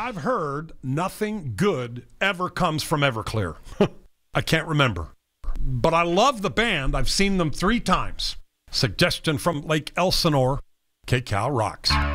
I've heard nothing good ever comes from Everclear. I can't remember. But I love the band. I've seen them 3 times. Suggestion from Lake Elsinore. KCAL rocks.